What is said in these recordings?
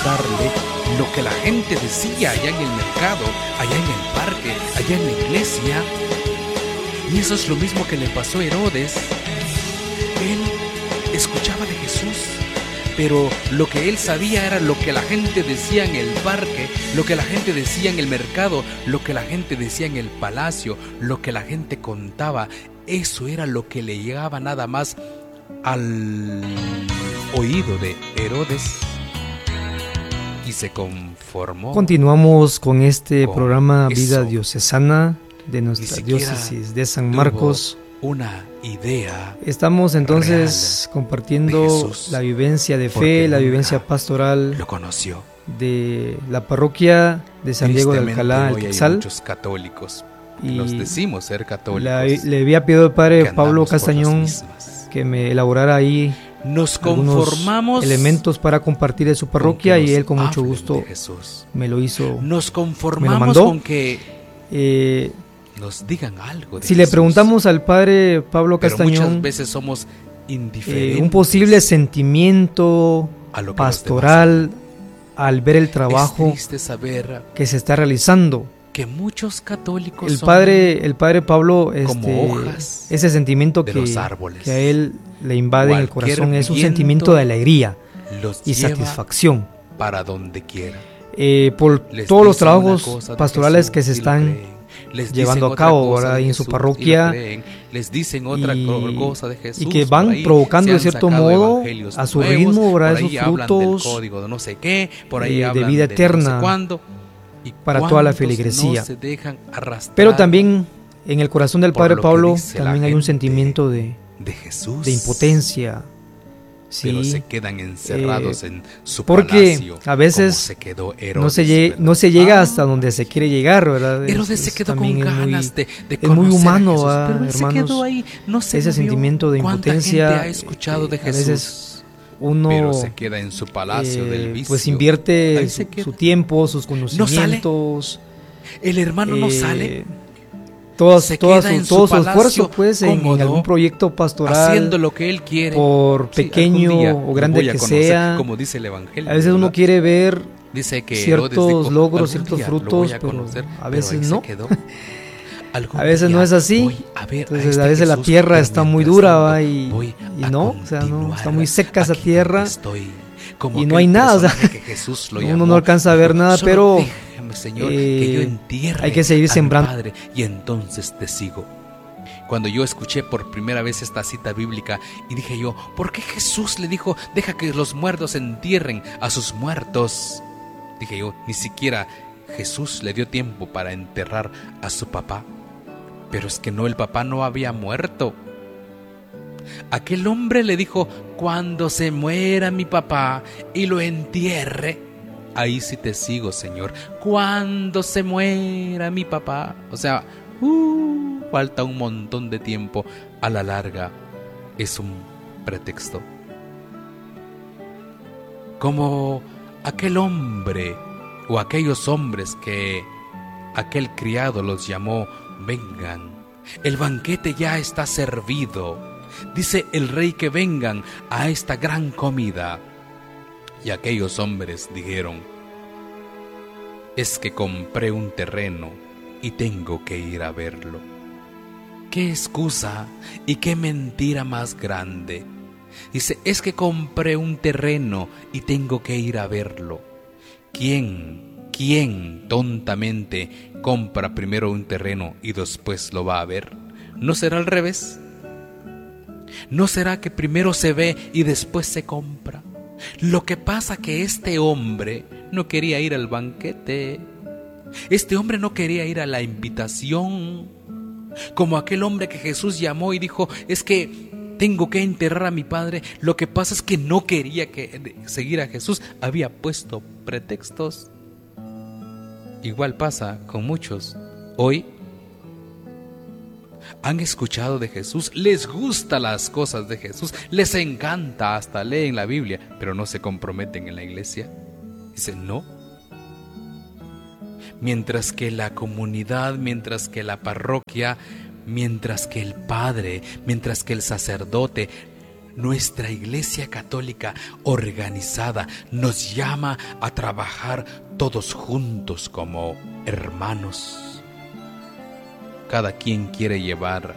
contarle lo que la gente decía allá en el mercado, allá en el parque, allá en la iglesia. Y eso es lo mismo que le pasó a Herodes. Él escuchaba de Jesús, pero lo que él sabía era lo que la gente decía en el parque, lo que la gente decía en el mercado, lo que la gente decía en el palacio, lo que la gente contaba. Eso era lo que le llegaba nada más al oído de Herodes, y se conformó. Continuamos con este programa eso. Vida Diocesana de nuestra diócesis de San Marcos. Una idea. Estamos entonces compartiendo la vivencia de fe, la vivencia pastoral lo conoció de la parroquia de San Diego de Alcalá, el Quetzal. Hay muchos católicos y nos decimos ser católicos. Le había pedido al padre Pablo Castañón que me elaborara ahí nos conformamos elementos para compartir de su parroquia, y él con mucho gusto me lo hizo. Nos conformamos me lo mandó. Con que nos digan algo de si Jesús. Le preguntamos al padre Pablo Castañón, pero muchas veces somos indiferentes, un posible sentimiento pastoral al ver el trabajo que se está realizando. Que muchos católicos el padre Pablo, como hojas ese sentimiento de que los árboles, que a él le invade en el corazón, es un sentimiento de alegría y satisfacción para donde quiera. Por todos los trabajos pastorales que se están llevando a cabo ahora en su parroquia, les dicen otra cosa de Jesús, y que van provocando de cierto modo a su ritmo, ¿verdad? Esos frutos del código de no sé qué, por ahí de vida eterna, no sé cuándo, y para toda la feligresía. No se dejan arrastrar. Pero también en el corazón del padre Pablo también hay un sentimiento de Jesús, de impotencia. Sí, pero se quedan encerrados en su porque palacio, a veces se quedó Herodes, no se llega hasta donde se quiere llegar, ¿verdad? Herodes se quedó con ganas de es muy humano, pero él se quedó ahí, no se ese sentimiento de impotencia. ¿Cuánta gente ha escuchado de Jesús? A veces uno pero se queda en su palacio del vicio, pues invierte su tiempo, sus conocimientos. El hermano no sale. Todo su esfuerzo pues en algún proyecto pastoral, haciendo lo que él quiere, por pequeño o grande que sea, como dice el Evangelio. A veces uno quiere ver que ciertos logros, ciertos frutos, pero a veces no. A veces no es así. Entonces a veces la tierra está muy dura y no, o sea, no está muy seca esa tierra y no hay nada, o sea, uno no alcanza a ver nada, pero Señor, que yo entierre hay que seguir sembrando, Padre, y entonces te sigo. Cuando yo escuché por primera vez esta cita bíblica y dije yo, ¿por qué Jesús le dijo, deja que los muertos entierren a sus muertos? Dije yo, ni siquiera Jesús le dio tiempo para enterrar a su papá. Pero es que no, el papá no había muerto. Aquel hombre le dijo, cuando se muera mi papá y lo entierre, ahí sí te sigo, Señor. Cuando se muera mi papá. O sea, falta un montón de tiempo. A la larga es un pretexto. Como aquel hombre o aquellos hombres que aquel criado los llamó, vengan, el banquete ya está servido. Dice el rey que vengan a esta gran comida. Y aquellos hombres dijeron, es que compré un terreno y tengo que ir a verlo. ¿Qué excusa y qué mentira más grande? Dice, es que compré un terreno y tengo que ir a verlo. ¿Quién tontamente compra primero un terreno y después lo va a ver? ¿No será al revés? ¿No será que primero se ve y después se compra? Lo que pasa que este hombre no quería ir al banquete. Este hombre no quería ir a la invitación. Como aquel hombre que Jesús llamó y dijo, es que tengo que enterrar a mi padre. Lo que pasa es que no quería seguir a Jesús. Había puesto pretextos. Igual pasa con muchos. Hoy han escuchado de Jesús, les gustan las cosas de Jesús, les encanta, hasta leen la Biblia, pero no se comprometen en la iglesia. Dicen no. Mientras que la comunidad, mientras que la parroquia, mientras que el padre, mientras que el sacerdote nuestra Iglesia Católica organizada nos llama a trabajar todos juntos como hermanos. Cada quien quiere llevar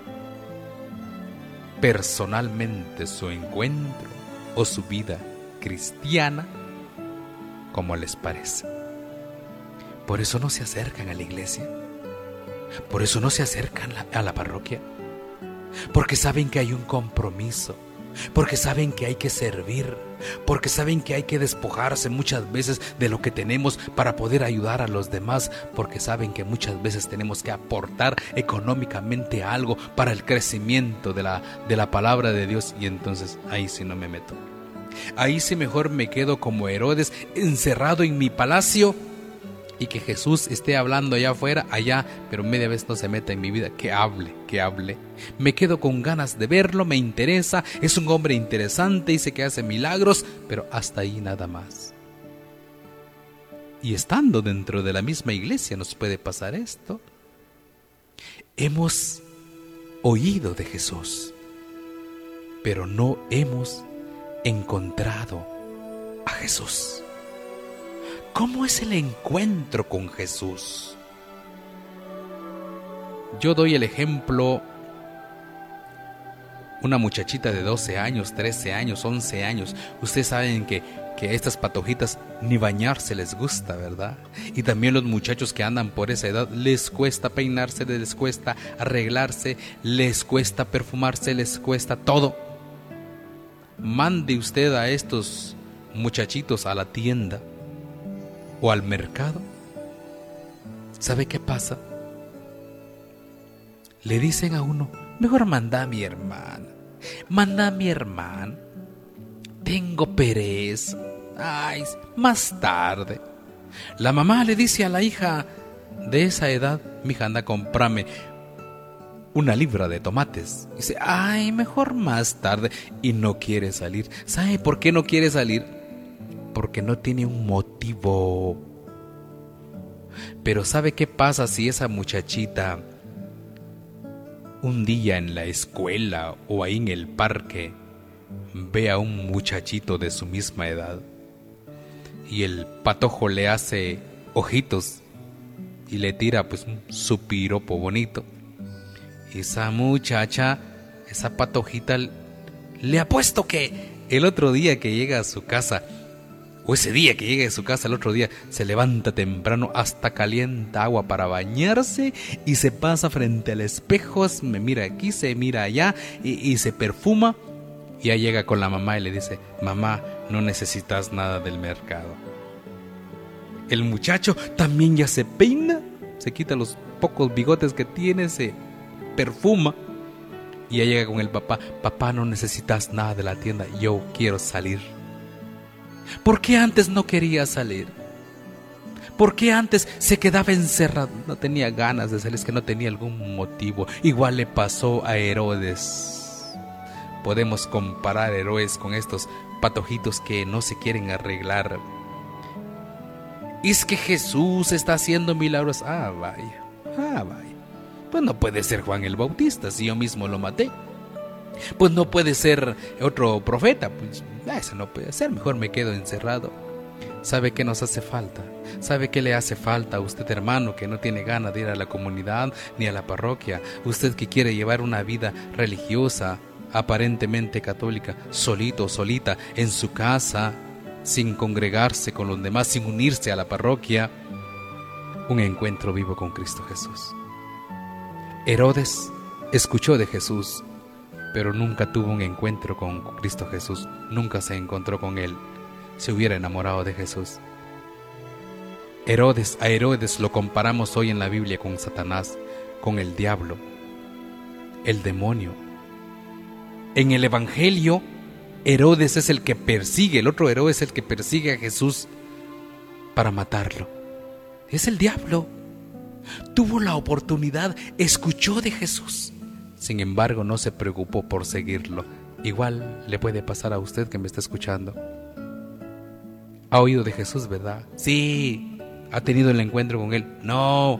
personalmente su encuentro o su vida cristiana como les parece. Por eso no se acercan a la iglesia. Por eso no se acercan a la parroquia. Porque saben que hay un compromiso. Porque saben que hay que servir. Porque saben que hay que despojarse muchas veces de lo que tenemos para poder ayudar a los demás. Porque saben que muchas veces tenemos que aportar económicamente algo para el crecimiento de la palabra de Dios. Y entonces ahí sí no me meto. Ahí sí mejor me quedo como Herodes, encerrado en mi palacio, y que Jesús esté hablando allá afuera, allá, pero media vez no se meta en mi vida. Que hable. Me quedo con ganas de verlo, me interesa, es un hombre interesante, dice que hace milagros, pero hasta ahí nada más. Y estando dentro de la misma iglesia nos puede pasar esto. Hemos oído de Jesús, pero no hemos encontrado a Jesús. ¿Cómo es el encuentro con Jesús? Yo doy el ejemplo, una muchachita de 12 años, 13 años, 11 años. Ustedes saben que a estas patojitas ni bañarse les gusta, ¿verdad? Y también los muchachos que andan por esa edad les cuesta peinarse, les cuesta arreglarse, les cuesta perfumarse, les cuesta todo. Mande usted a estos muchachitos a la tienda o al mercado. ¿Sabe qué pasa? Le dicen a uno: mejor manda a mi hermana. Tengo pereza. Ay, más tarde. La mamá le dice a la hija de esa edad: mija, anda, cómprame 1 libra de tomates. Dice: ay, mejor más tarde. Y no quiere salir. ¿Sabe por qué no quiere salir? Porque no tiene un motivo. Pero ¿sabe qué pasa si esa muchachita un día en la escuela o ahí en el parque ve a un muchachito de su misma edad y el patojo le hace ojitos y le tira pues su piropo bonito? Esa muchacha, esa patojita, le apuesto que el otro día que llega a su casa, o ese día que llegue a su casa, el otro día se levanta temprano, hasta calienta agua para bañarse y se pasa frente al espejo, me mira aquí, se mira allá y se perfuma, y ya llega con la mamá y le dice: mamá, no necesitas nada del mercado. El muchacho también ya se peina, se quita los pocos bigotes que tiene, se perfuma y ya llega con el papá: papá, no necesitas nada de la tienda, yo quiero salir. ¿Por qué antes no quería salir? ¿Por qué antes se quedaba encerrado? No tenía ganas de salir, es que no tenía algún motivo. Igual le pasó a Herodes. Podemos comparar Herodes con estos patojitos que no se quieren arreglar. Es que Jesús está haciendo milagros. Ah, vaya. Pues no puede ser Juan el Bautista, si yo mismo lo maté. Pues no puede ser otro profeta, pues eso no puede ser, mejor me quedo encerrado. ¿Sabe qué nos hace falta? ¿Sabe qué le hace falta a usted, hermano, que no tiene ganas de ir a la comunidad ni a la parroquia? Usted que quiere llevar una vida religiosa, aparentemente católica, solito, solita, en su casa, sin congregarse con los demás, sin unirse a la parroquia. Un encuentro vivo con Cristo Jesús. Herodes escuchó de Jesús, pero nunca tuvo un encuentro con Cristo Jesús, nunca se encontró con Él. Se hubiera enamorado de Jesús. A Herodes lo comparamos hoy en la Biblia con Satanás, con el diablo, el demonio. En el Evangelio, Herodes es el que persigue, el otro Herodes es el que persigue a Jesús para matarlo. Es el diablo. Tuvo la oportunidad, escuchó de Jesús. Sin embargo, no se preocupó por seguirlo. Igual le puede pasar a usted que me está escuchando. ¿Ha oído de Jesús, verdad? Sí. ¿Ha tenido el encuentro con Él? No.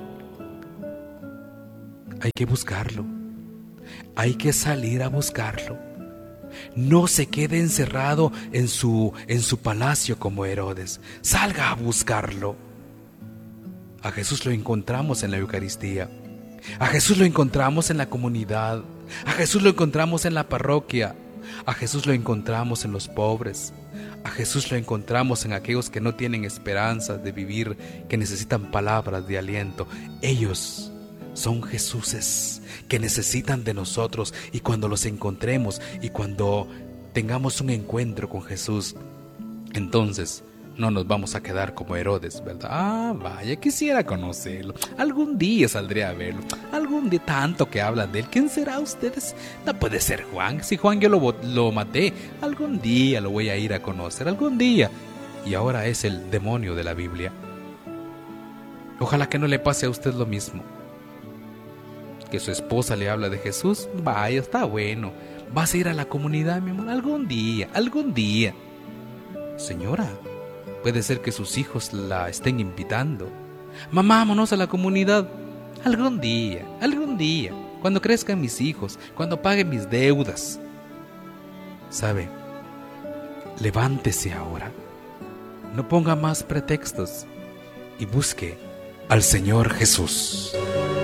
Hay que buscarlo. Hay que salir a buscarlo. No se quede encerrado en su palacio como Herodes. Salga a buscarlo. A Jesús lo encontramos en la Eucaristía. A Jesús lo encontramos en la comunidad. A Jesús lo encontramos en la parroquia. A Jesús lo encontramos en los pobres. A Jesús lo encontramos en aquellos que no tienen esperanza de vivir, que necesitan palabras de aliento. Ellos son Jesuses que necesitan de nosotros, y cuando los encontremos y cuando tengamos un encuentro con Jesús, entonces no nos vamos a quedar como Herodes, ¿verdad? Ah, vaya, quisiera conocerlo. Algún día saldré a verlo. Algún día, tanto que hablan de él. ¿Quién será ustedes? No puede ser Juan. Si Juan yo lo maté, algún día lo voy a ir a conocer. Algún día. Y ahora es el demonio de la Biblia. Ojalá que no le pase a usted lo mismo. Que su esposa le habla de Jesús. Vaya, está bueno. ¿Vas a ir a la comunidad, mi amor? Algún día, algún día. Señora, puede ser que sus hijos la estén invitando. Mamá, vámonos a la comunidad. Algún día, cuando crezcan mis hijos, cuando pague mis deudas. ¿Sabe? Levántese ahora. No ponga más pretextos y busque al Señor Jesús.